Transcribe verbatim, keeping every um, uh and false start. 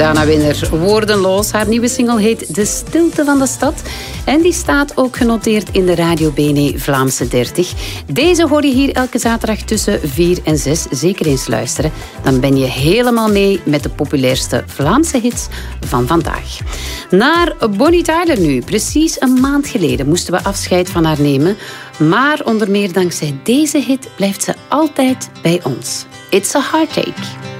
Dana-winner Woordenloos. Haar nieuwe single heet De Stilte van de Stad. En die staat ook genoteerd in de Radio Bene Vlaamse dertig. Deze hoor je hier elke zaterdag tussen vier en zes. Zeker eens luisteren. Dan ben je helemaal mee met de populairste Vlaamse hits van vandaag. Naar Bonnie Tyler nu. Precies een maand geleden moesten we afscheid van haar nemen. Maar onder meer dankzij deze hit blijft ze altijd bij ons. It's a Heartache.